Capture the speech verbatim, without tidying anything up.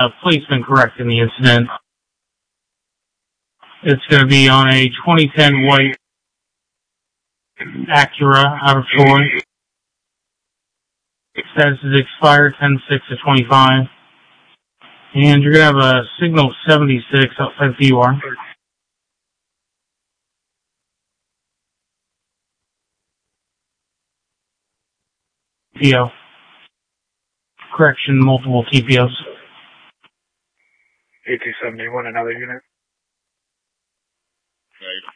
uh, placement correct in the incident. It's going to be on a twenty ten white Acura out of Troy. Status is expired ten six to twenty-five. And you're going to have a signal seventy-six outside P U R. P O. Correction, multiple T P Os. eighty seventy-one, another unit.